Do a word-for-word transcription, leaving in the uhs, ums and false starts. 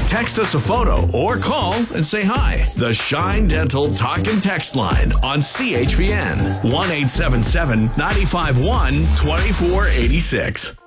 Text us a photo or call and say hi. The Shine Dental Talk and Text line on C H P N one eight seven seven, nine five one, two four eight six.